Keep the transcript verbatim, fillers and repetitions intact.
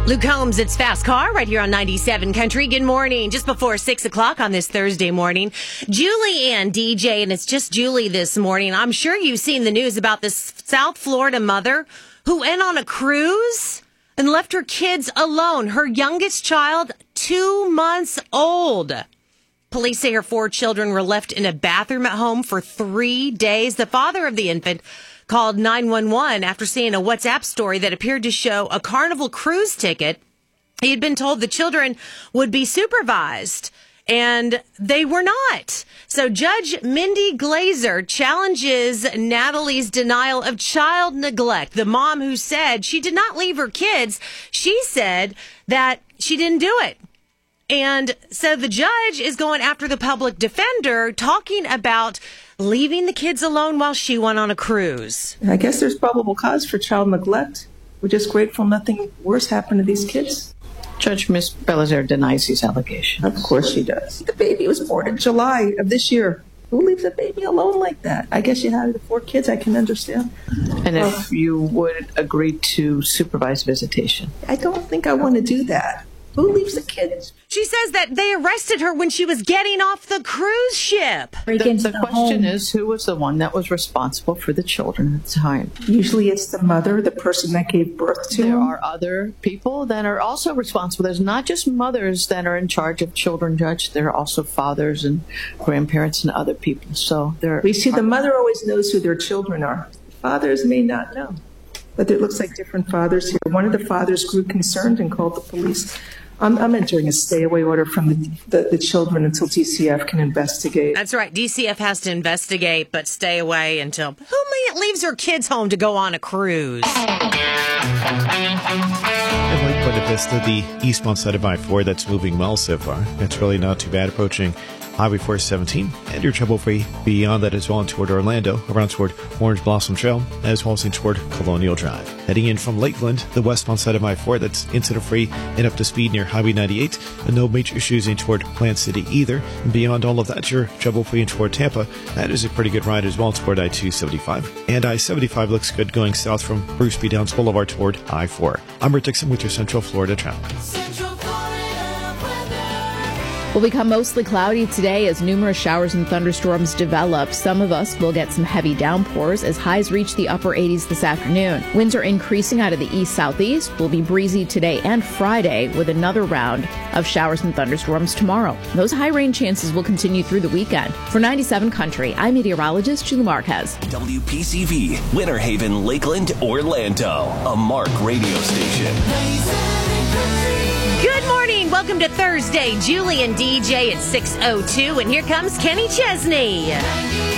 Luke Combs, it's Fast Car right here on ninety-seven Country. Good morning. Just before six o'clock on this Thursday morning, Julie and D J, and it's just Julie this morning. I'm sure you've seen the news about this South Florida mother who went on a cruise and left her kids alone. Her youngest child, two months old. Police say her four children were left in a bathroom at home for three days. The father of the infant called nine one one after seeing a WhatsApp story that appeared to show a Carnival cruise ticket. He had been told the children would be supervised, and they were not. So Judge Mindy Glazer challenges Natalie's denial of child neglect. The mom who said she did not leave her kids, she said that she didn't do it. And so the judge is going after the public defender, talking about leaving the kids alone while she went on a cruise. I guess there's probable cause for child neglect. We're just grateful nothing worse happened to these kids. Judge Miz Belizaire denies these allegations. Of course she does. The baby was born in July of this year. Who leaves a baby alone like that? I guess you have the four kids, I can understand. And if oh. you would agree to supervised visitation? I don't think I want to do that. Who leaves the kids? She says that they arrested her when she was getting off the cruise ship. The, the, the question home. is, who was the one that was responsible for the children at the time? Usually it's the mother, the person that gave birth to there them. There are other people that are also responsible. There's not just mothers that are in charge of children, Judge. There are also fathers and grandparents and other people. So there. We see the mother always knows who their children are. Fathers may not know. But it looks like different fathers here. One of the fathers grew concerned and called the police. I'm, I'm entering a stay-away order from the, the, the children until D C F can investigate. That's right. D C F has to investigate, but stay away until... Who leaves her kids home to go on a cruise? In Lake Buena Vista, the eastbound side of I four, that's moving well so far. It's really not too bad approaching Highway four seventeen, and you're trouble-free beyond that as well and toward Orlando, around toward Orange Blossom Trail, as well as in toward Colonial Drive. Heading in from Lakeland, the westbound side of I four, that's incident-free and up to speed near Highway ninety-eight, and no major issues in toward Plant City either. And beyond all of that, you're trouble-free in toward Tampa. That is a pretty good ride as well toward I two seventy-five. And I seventy-five looks good going south from Bruce B. Downs Boulevard toward I four. I'm Rick Dixon with your Central Florida traffic. Will become mostly cloudy today as numerous showers and thunderstorms develop. Some of us will get some heavy downpours as highs reach the upper eighties this afternoon. Winds are increasing out of the east-southeast. Will be breezy today and Friday with another round of showers and thunderstorms tomorrow. Those high rain chances will continue through the weekend. For ninety-seven Country, I'm meteorologist Julie Marquez. W P C V, Winter Haven, Lakeland, Orlando, a Mark radio station. Good morning. Welcome to Thursday. Julie and D J at six oh two. And here comes Kenny Chesney.